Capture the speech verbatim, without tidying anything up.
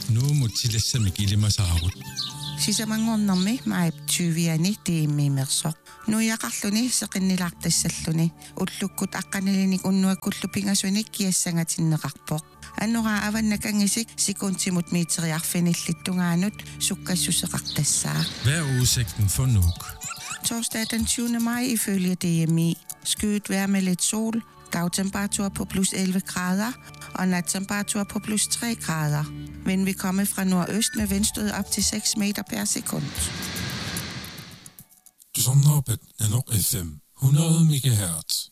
Nu mutilassami kilimasaarut. Sisamangornermi maip tyviani tiimmiimersoq. Nuiaqarluni seqinnilaartassalluni ullukkut aqqanilinik unnuakkullu pingasunik kiassangatinneqarpoq. Annora avannakangisik sikuntimut miiteriarfinillittungaanut sukkassuseqartassaa. Hvad er udsigten for Nuuk? Torsdag den tyvende maj ifølge D M I. Skyet vejr med lidt sol, dagtemperatur på plus elleve grader og nattemperatur på plus tre grader. Vind vil komme fra nordøst med vindstød op til seks meter per sekund. Du somnar på Nanoq F M hundrede megahertz.